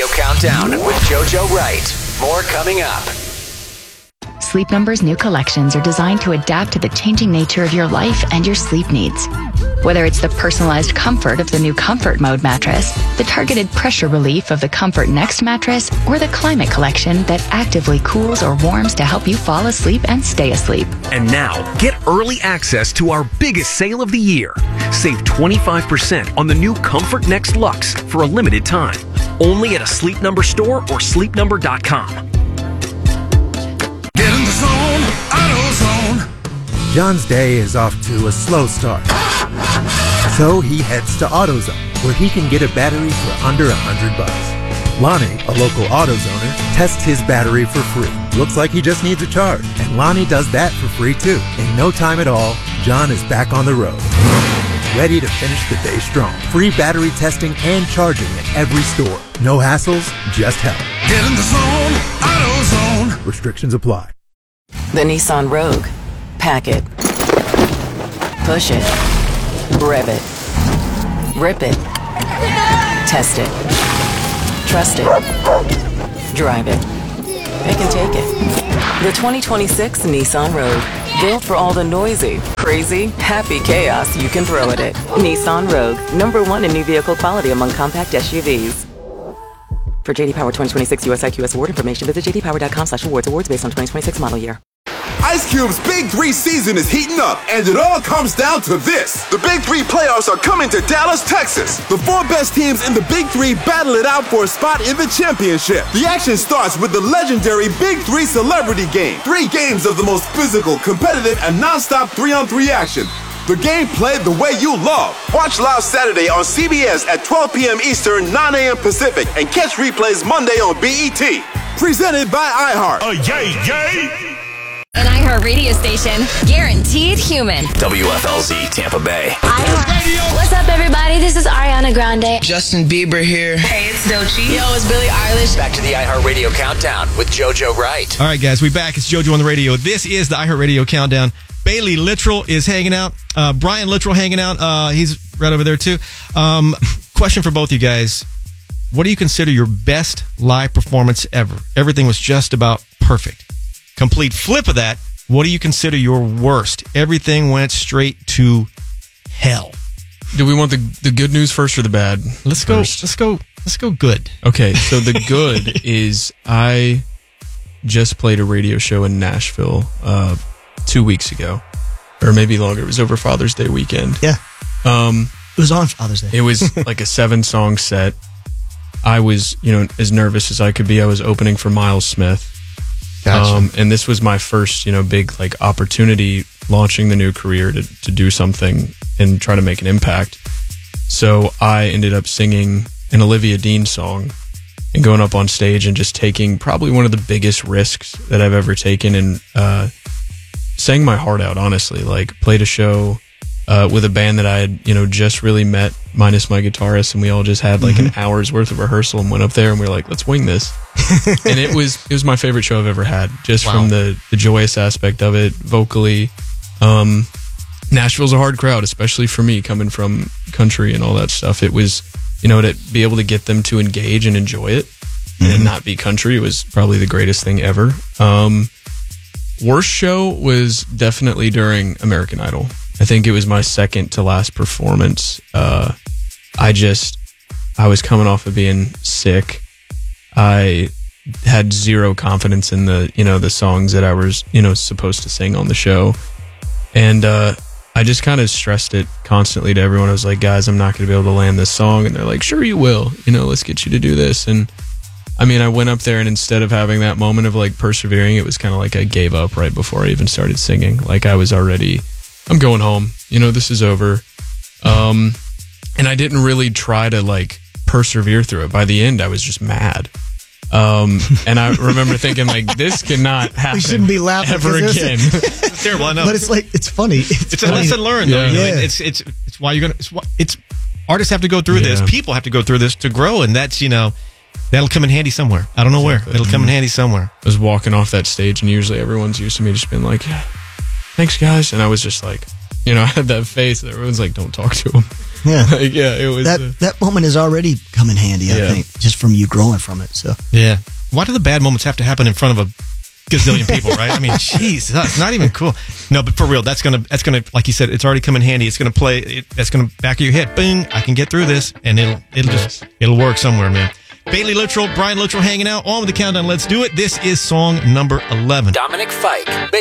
Radio Countdown with JoJo Wright. More coming up. Sleep Number's new collections are designed to adapt to the changing nature of your life and your sleep needs. Whether it's the personalized comfort of the new Comfort Mode mattress, the targeted pressure relief of the Comfort Next mattress, or the Climate Collection that actively cools or warms to help you fall asleep and stay asleep. And now, get early access to our biggest sale of the year. Save 25% on the new Comfort Next Luxe for a limited time. Only at a Sleep Number store or sleepnumber.com. Get in the zone, AutoZone. John's day is off to a slow start. So he heads to AutoZone, where he can get a battery for under $100. Lonnie, a local AutoZoner, tests his battery for free. Looks like he just needs a charge, and Lonnie does that for free too. In no time at all, John is back on the road, ready to finish the day strong. Free battery testing and charging at every store. No hassles, just help. Get in the zone, AutoZone. Restrictions apply. The Nissan Rogue. Pack it. Push it. Rev it. Rip it. Test it. Trust it. Drive it. Pick and take it. The 2026 Nissan Rogue. Built for all the noisy, crazy, happy chaos you can throw at it. Nissan Rogue. #1 in new vehicle quality among compact SUVs. For JD Power 2026 US IQS award information, visit jdpower.com/awards. Awards based on 2026 model year. Ice Cube's Big 3 season is heating up, and it all comes down to this. The Big 3 playoffs are coming to Dallas, Texas. The 4 best teams in the Big 3 battle it out for a spot in the championship. The action starts with the legendary Big 3 Celebrity Game. 3 games of the most physical, competitive, and non-stop 3-on-3 action. The game played the way you love. Watch live Saturday on CBS at 12 p.m. Eastern, 9 a.m. Pacific, and catch replays Monday on BET. Presented by iHeart. Yay! An iHeart radio station, guaranteed human. WFLZ Tampa Bay. iHeart. What's up, everybody? This is Ariana Grande. Justin Bieber here. Hey, it's Doechii. Yo, it's Billie Eilish. Back to the iHeart Radio Countdown with JoJo Wright. All right, guys, we back. It's JoJo on the radio. This is the iHeart Radio Countdown. Bailey Littrell is hanging out. Brian Littrell hanging out. He's right over there, too. Question for both you guys. What do you consider your best live performance ever? Everything was just about perfect. Complete flip of that, what do you consider your worst? Everything went straight to hell. Do we want the good news first or the bad? Let's go good. Okay, so the good is I just played a radio show in Nashville 2 weeks ago, or maybe longer. It was over Father's Day weekend. Yeah. It was on Father's Day. It was like a 7-song set. I was, as nervous as I could be. I was opening for Miles Smith. Gotcha. And this was my first, big opportunity launching the new career to do something and try to make an impact. So I ended up singing an Olivia Dean song and going up on stage and just taking probably one of the biggest risks that I've ever taken and sang my heart out, honestly. Played a show with a band that I had, just really met, minus my guitarist, and we all just had an hour's worth of rehearsal and went up there and we were like, let's wing this. And it was my favorite show I've ever had, just from the joyous aspect of it, vocally. Nashville's a hard crowd, especially for me, coming from country and all that stuff. It was, to be able to get them to engage and enjoy it and not be country was probably the greatest thing ever. Worst show was definitely during American Idol. I think it was my second to last performance. I was coming off of being sick. I had zero confidence in the songs that I was, supposed to sing on the show. And, I just kind of stressed it constantly to everyone. I was like, guys, I'm not going to be able to land this song. And they're like, sure you will, let's get you to do this. And I went up there and instead of having that moment of persevering, it was kind of like I gave up right before I even started singing. I was already, I'm going home, this is over. And I didn't really try to persevere through it. By the end, I was just mad. And I remember thinking this cannot happen. We shouldn't be laughing ever again. It's terrible, I know. But it's funny. It's a lesson learned, though. Yeah. It's why you're it's artists have to go through this. People have to go through this to grow, and that's, that'll come in handy somewhere. I don't know where. It'll come in handy somewhere. I was walking off that stage, and usually everyone's used to me just being like, yeah, thanks, guys. And I was just I had that face that everyone's like, don't talk to him. Yeah. Like, yeah, it was. That moment has already come in handy, I Yeah. think, just from you growing from it. So Yeah. Why do the bad moments have to happen in front of a gazillion people, right? I mean, jeez, that's not even cool. No, but for real, that's gonna, like you said, it's already come in handy. It's gonna play. That's gonna back of your head. Bing! I can get through this, and it'll work somewhere, man. Bailey Littrell, Brian Littrell, hanging out on with the countdown. Let's do it. This is song number 11. Dominic Fike,